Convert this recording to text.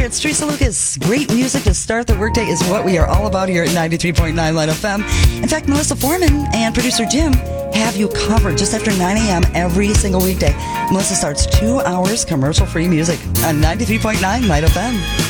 it's Teresa Lucas. Great music to start the workday is what we are all about here at 93.9 Light FM. In fact, Melissa Foreman and producer Jim have you covered just after 9 a.m. every single weekday. Melissa starts 2 hours commercial-free music on 93.9 Light FM.